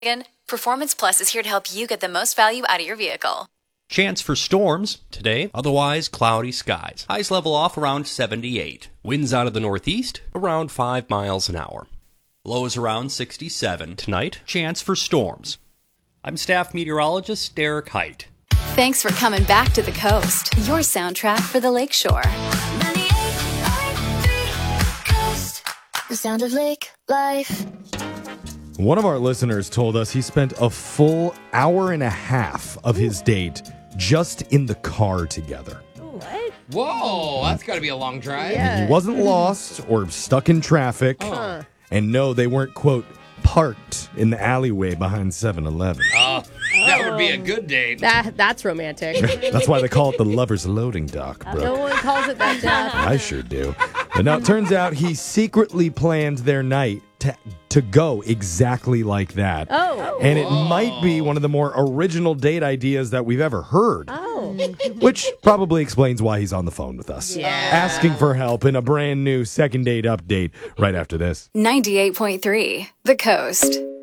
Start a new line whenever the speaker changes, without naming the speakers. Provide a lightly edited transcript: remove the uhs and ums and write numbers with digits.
Performance Plus is here to help you get the most value out of your vehicle.
Chance for storms today, otherwise cloudy skies. Highs level off around 78. Winds out of the northeast around 5 miles an hour. Lows around 67. Tonight, chance for storms. I'm staff meteorologist Derek Height.
Thanks for coming back to the coast. Your soundtrack for the lakeshore.
98.3 Coast. The sound of lake life.
One of our listeners told us he spent a full hour and a half of his date just in the car together.
What?
Whoa, that's got to be a long drive.
And he wasn't lost or stuck in traffic. And no, they weren't, quote, parked in the alleyway behind 7-Eleven.
That would be a good date.
That's romantic.
That's why they call it the lover's loading dock, bro.
No one calls it that, Dad.
I sure do. But now it turns out he secretly planned their night to go exactly like that.
Oh.
And it might be one of the more original date ideas that we've ever heard.
Oh.
Which probably explains why he's on the phone with us.
Yeah.
Asking for help in a brand new second date update right after this.
98.3 The Coast.